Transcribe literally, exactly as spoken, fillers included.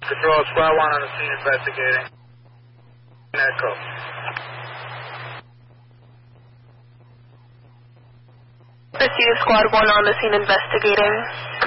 Control Squad one on the scene investigating. Echo. Receive Squad one on the scene investigating.